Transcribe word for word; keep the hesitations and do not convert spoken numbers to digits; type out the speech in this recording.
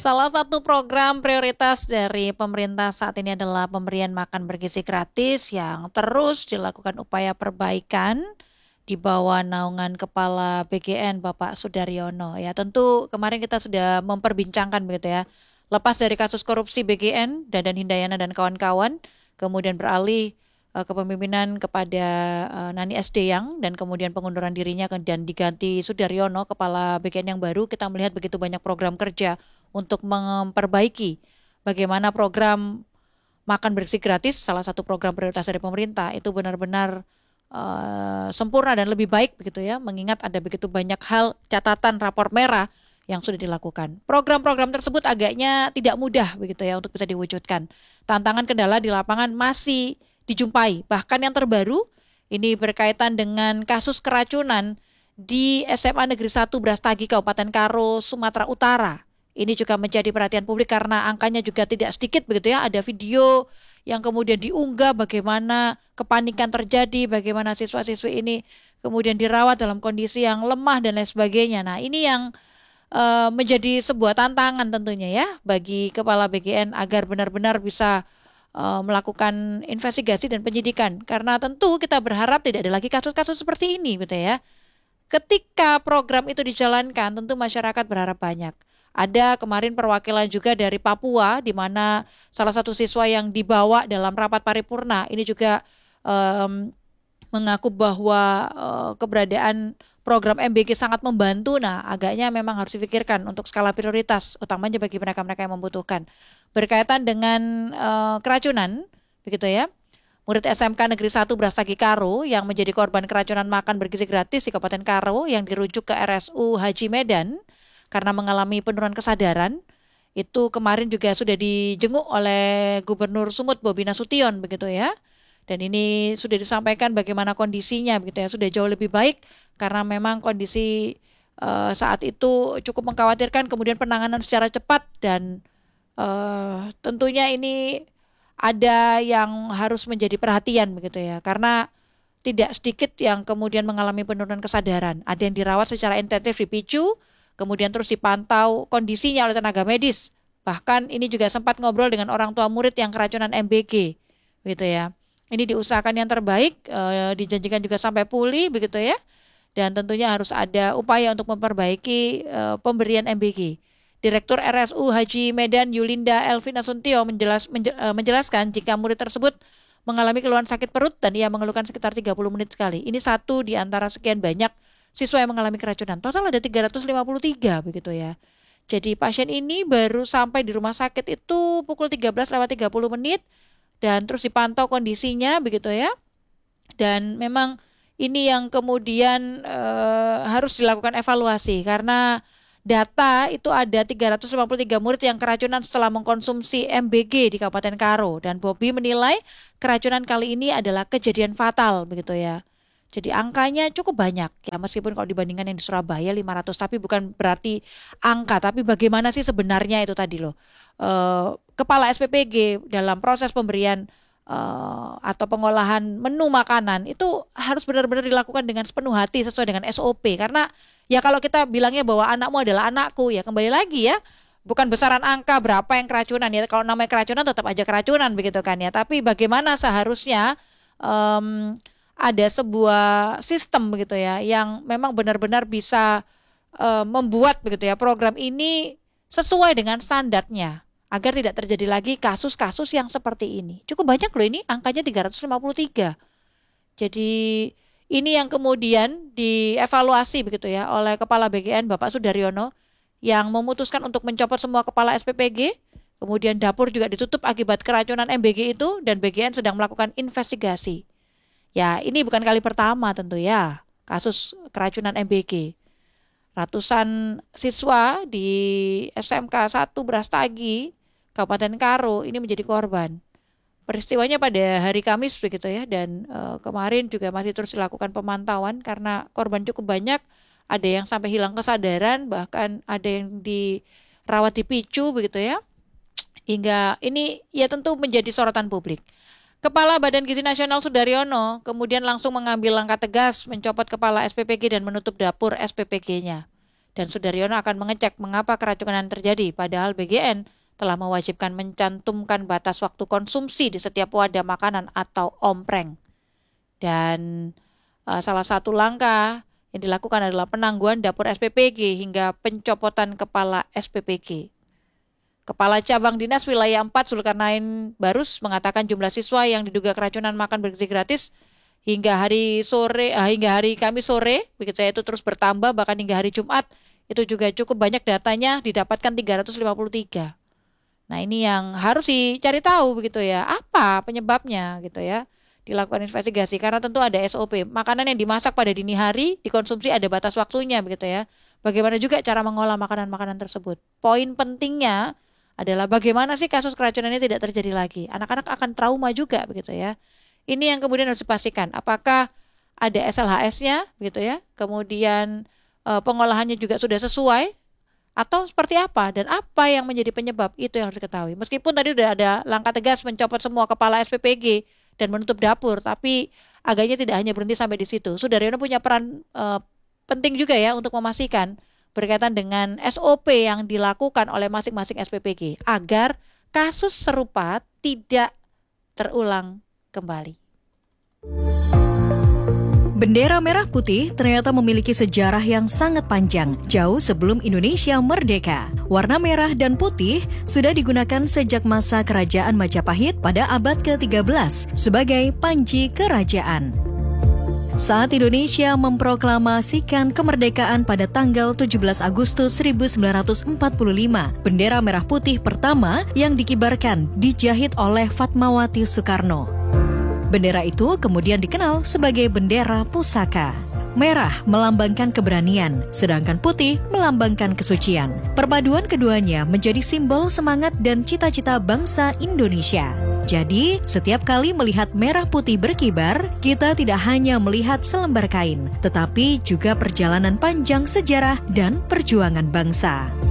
Salah satu program prioritas dari pemerintah saat ini adalah pemberian makan bergizi gratis yang terus dilakukan upaya perbaikan di bawah naungan Kepala B G N Bapak Sudaryono. Ya, tentu kemarin kita sudah memperbincangkan begitu ya. Lepas dari kasus korupsi B G N, Dadan Hindayana dan kawan-kawan, kemudian beralih uh, kepemimpinan kepada uh, Nani S D Yang dan kemudian pengunduran dirinya dan diganti Sudaryono, Kepala B G N yang baru, kita melihat begitu banyak program kerja untuk memperbaiki bagaimana program makan bergizi gratis, salah satu program prioritas dari pemerintah, itu benar-benar uh, sempurna dan lebih baik begitu ya, mengingat ada begitu banyak hal catatan rapor merah yang sudah dilakukan. Program-program tersebut agaknya tidak mudah begitu ya untuk bisa diwujudkan. Tantangan kendala di lapangan masih dijumpai. Bahkan yang terbaru ini berkaitan dengan kasus keracunan di S M A Negeri satu Brastagi Kabupaten Karo, Sumatera Utara. Ini juga menjadi perhatian publik karena angkanya juga tidak sedikit begitu ya. Ada video yang kemudian diunggah bagaimana kepanikan terjadi, bagaimana siswa-siswi ini kemudian dirawat dalam kondisi yang lemah dan lain sebagainya. Nah, ini yang uh, menjadi sebuah tantangan tentunya ya bagi Kepala B G N agar benar-benar bisa uh, melakukan investigasi dan penyidikan. Karena tentu kita berharap tidak ada lagi kasus-kasus seperti ini gitu ya. Ketika program itu dijalankan, tentu masyarakat berharap banyak. Ada kemarin perwakilan juga dari Papua, di mana salah satu siswa yang dibawa dalam rapat paripurna ini juga um, mengaku bahwa uh, keberadaan program M B G sangat membantu. Nah, agaknya memang harus dipikirkan untuk skala prioritas, utamanya bagi mereka-mereka yang membutuhkan. Berkaitan dengan uh, keracunan, begitu ya. Murid S M K Negeri satu Brastagi Karo yang menjadi korban keracunan makan bergizi gratis di Kabupaten Karo yang dirujuk ke R S U Haji Medan karena mengalami penurunan kesadaran, itu kemarin juga sudah dijenguk oleh Gubernur Sumut Bobi Nasution begitu ya. Dan ini sudah disampaikan bagaimana kondisinya begitu ya, sudah jauh lebih baik karena memang kondisi uh, saat itu cukup mengkhawatirkan, kemudian penanganan secara cepat dan uh, tentunya ini ada yang harus menjadi perhatian begitu ya, karena tidak sedikit yang kemudian mengalami penurunan kesadaran. Ada yang dirawat secara intensif di P I C U, kemudian terus dipantau kondisinya oleh tenaga medis. Bahkan ini juga sempat ngobrol dengan orang tua murid yang keracunan M B G, gitu ya. Ini diusahakan yang terbaik, e, dijanjikan juga sampai pulih, begitu ya. Dan tentunya harus ada upaya untuk memperbaiki e, pemberian M B G. Direktur R S U Haji Medan Yulinda Elvin Asuntio menjelas, menje, e, menjelaskan jika murid tersebut mengalami keluhan sakit perut dan ia mengeluhkan sekitar tiga puluh menit sekali. Ini satu di antara sekian banyak siswa yang mengalami keracunan. Total ada tiga ratus lima puluh tiga begitu ya. Jadi pasien ini baru sampai di rumah sakit itu pukul tiga belas lewat tiga puluh menit dan terus dipantau kondisinya begitu ya. Dan memang ini yang kemudian e, harus dilakukan evaluasi karena data itu ada tiga ratus lima puluh tiga murid yang keracunan setelah mengkonsumsi M B G di Kabupaten Karo, dan Bobi menilai keracunan kali ini adalah kejadian fatal begitu ya. Jadi angkanya cukup banyak ya, meskipun kalau dibandingkan yang di Surabaya lima ratus, tapi bukan berarti angka, tapi bagaimana sih sebenarnya itu tadi loh. E, Kepala S P P G dalam proses pemberian e, atau pengolahan menu makanan itu harus benar-benar dilakukan dengan sepenuh hati sesuai dengan S O P. Karena ya kalau kita bilangnya bahwa anakmu adalah anakku, ya kembali lagi ya, bukan besaran angka berapa yang keracunan ya. Kalau namanya keracunan tetap aja keracunan begitu kan ya. Tapi bagaimana seharusnya um, ada sebuah sistem begitu ya yang memang benar-benar bisa uh, membuat begitu ya program ini sesuai dengan standarnya agar tidak terjadi lagi kasus-kasus yang seperti ini. Cukup banyak loh ini, angkanya tiga ratus lima puluh tiga. Jadi ini yang kemudian dievaluasi begitu ya oleh Kepala B G N Bapak Sudaryono yang memutuskan untuk mencopot semua kepala S P P G. Kemudian dapur juga ditutup akibat keracunan M B G itu, dan B G N sedang melakukan investigasi. Ya, ini bukan kali pertama tentu ya kasus keracunan M B G. Ratusan siswa di S M K satu Brastagi, Kabupaten Karo ini menjadi korban. Peristiwanya pada hari Kamis begitu ya, dan e, kemarin juga masih terus dilakukan pemantauan karena korban cukup banyak. Ada yang sampai hilang kesadaran, bahkan ada yang dirawat di P I C U begitu ya. Hingga ini ya tentu menjadi sorotan publik. Kepala Badan Gizi Nasional Sudaryono kemudian langsung mengambil langkah tegas mencopot kepala S P P G dan menutup dapur S P P G-nya. Dan Sudaryono akan mengecek mengapa keracunan terjadi, padahal B G N telah mewajibkan mencantumkan batas waktu konsumsi di setiap wadah makanan atau ompreng. Dan uh, salah satu langkah yang dilakukan adalah penangguhan dapur S P P G hingga pencopotan kepala S P P G. Kepala Cabang Dinas Wilayah empat Zulkarnain Barus mengatakan jumlah siswa yang diduga keracunan makan bergizi gratis hingga hari sore uh, hingga hari Kamis sore begitu ya, itu terus bertambah, bahkan hingga hari Jumat itu juga cukup banyak, datanya didapatkan tiga ratus lima puluh tiga. Nah, ini yang harus dicari tahu begitu ya, apa penyebabnya gitu ya. Dilakukan investigasi karena tentu ada S O P. Makanan yang dimasak pada dini hari dikonsumsi ada batas waktunya begitu ya. Bagaimana juga cara mengolah makanan-makanan tersebut. Poin pentingnya adalah bagaimana sih kasus keracunan ini tidak terjadi lagi. Anak-anak akan trauma juga begitu ya. Ini yang kemudian harus dipastikan. Apakah ada S L H S-nya begitu ya. Kemudian e, pengolahannya juga sudah sesuai atau seperti apa, dan apa yang menjadi penyebab, itu yang harus diketahui. Meskipun tadi sudah ada langkah tegas mencopot semua kepala S P P G dan menutup dapur, tapi agaknya tidak hanya berhenti sampai di situ. Sudaryono punya peran e, penting juga ya untuk memastikan berkaitan dengan S O P yang dilakukan oleh masing-masing S P P G agar kasus serupa tidak terulang kembali. Bendera merah putih ternyata memiliki sejarah yang sangat panjang, jauh sebelum Indonesia merdeka. Warna merah dan putih sudah digunakan sejak masa Kerajaan Majapahit pada abad ke tiga belas sebagai panji kerajaan. Saat Indonesia memproklamasikan kemerdekaan pada tanggal tujuh belas Agustus seribu sembilan ratus empat puluh lima, bendera merah putih pertama yang dikibarkan dijahit oleh Fatmawati Soekarno. Bendera itu kemudian dikenal sebagai bendera pusaka. Merah melambangkan keberanian, sedangkan putih melambangkan kesucian. Perpaduan keduanya menjadi simbol semangat dan cita-cita bangsa Indonesia. Jadi, setiap kali melihat merah putih berkibar, kita tidak hanya melihat selembar kain, tetapi juga perjalanan panjang sejarah dan perjuangan bangsa.